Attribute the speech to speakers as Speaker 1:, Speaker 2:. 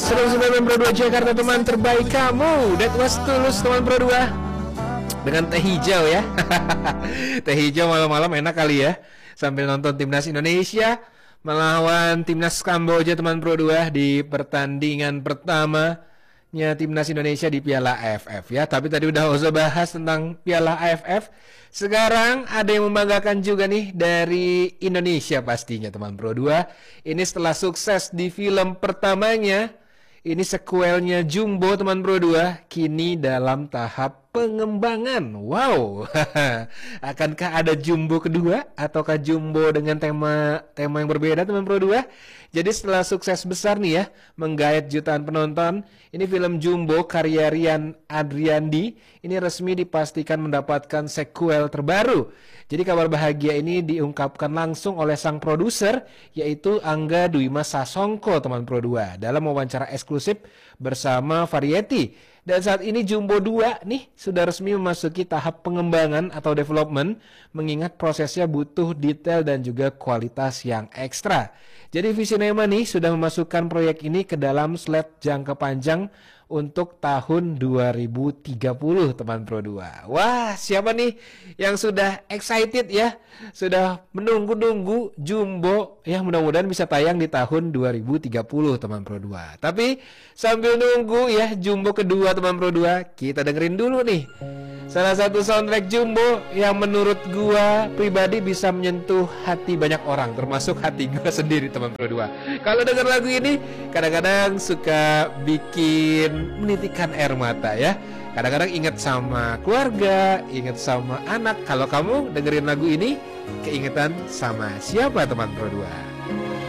Speaker 1: 109 Pro 2 Jakarta, teman terbaik kamu. That was Tulus, teman Pro 2. Dengan teh hijau ya. Teh hijau malam-malam enak kali ya, sambil nonton timnas Indonesia melawan timnas Kamboja, teman Pro 2, di pertandingan pertamanya timnas Indonesia di Piala AFF ya. Tapi tadi udah usah bahas tentang Piala AFF. Sekarang ada yang membanggakan juga nih dari Indonesia pastinya, teman Pro 2. Ini setelah sukses di film pertamanya, ini sequelnya Jumbo, teman Pro 2, kini dalam tahap pengembangan. Wow. Akankah ada Jumbo kedua ataukah Jumbo dengan tema yang berbeda, teman Pro 2? Jadi setelah sukses besar nih ya, menggait jutaan penonton, ini film Jumbo karya Rian Adriandi ini resmi dipastikan mendapatkan sequel terbaru. Jadi kabar bahagia ini diungkapkan langsung oleh sang produser, yaitu Angga Dwi Mas Sasongko, teman Pro 2, dalam wawancara eksklusif bersama Variety. Dan saat ini Jumbo 2 nih sudah resmi memasuki tahap pengembangan atau development, mengingat prosesnya butuh detail dan juga kualitas yang ekstra. Jadi Visinema nih sudah memasukkan proyek ini ke dalam slate jangka panjang untuk tahun 2030, teman Pro 2. Wah, siapa nih yang sudah excited ya, sudah menunggu-nunggu Jumbo ya, mudah-mudahan bisa tayang di tahun 2030, teman Pro 2. Tapi sambil nunggu ya Jumbo kedua, teman Pro 2, kita dengerin dulu nih salah satu soundtrack Jumbo yang menurut gua pribadi bisa menyentuh hati banyak orang, termasuk hati gua sendiri, teman Pro 2. Kalau denger lagu ini kadang-kadang suka bikin menitikan air mata ya. Kadang-kadang ingat sama keluarga, ingat sama anak. Kalau kamu dengerin lagu ini, keingetan sama siapa, teman Pro 2?